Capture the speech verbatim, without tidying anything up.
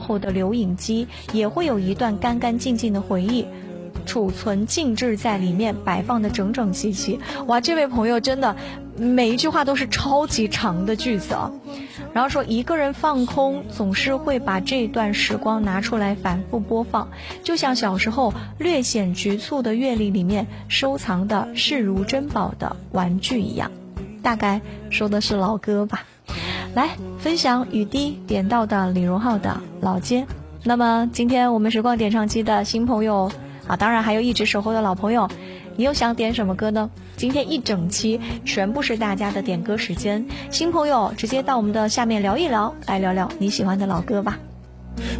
后的留影机也会有一段干干净净的回忆，储存静置在里面，摆放的整整齐齐。哇，这位朋友真的每一句话都是超级长的句子啊。然后说一个人放空，总是会把这段时光拿出来反复播放，就像小时候略显局促的阅历里面收藏的视如珍宝的玩具一样。大概说的是老歌吧。来分享雨滴点到的李荣浩的老街。那么今天我们时光点唱机的新朋友啊，当然还有一直守候的老朋友，你又想点什么歌呢？今天一整期全部是大家的点歌时间，新朋友直接到我们的下面聊一聊，来聊聊你喜欢的老歌吧。